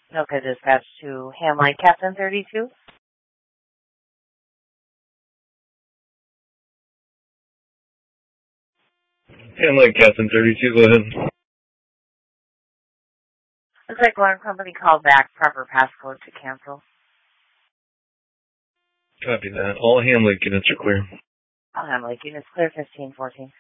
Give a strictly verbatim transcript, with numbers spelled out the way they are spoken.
Okay, dispatch to Ham Lake Captain thirty-two. Ham Lake Captain thirty-two, go ahead. Looks like Alarm Company called back. Proper passcode to cancel. Copy that. All Ham Lake units are clear. All Ham Lake units clear fifteen fourteen.